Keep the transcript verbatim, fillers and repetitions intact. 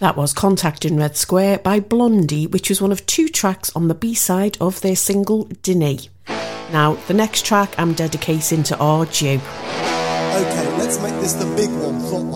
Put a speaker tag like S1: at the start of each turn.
S1: That was Contact in Red Square by Blondie, which was one of two tracks on the B-side of their single Denis. Now, the next track I'm dedicating to Arju.
S2: Okay, let's make this the big one.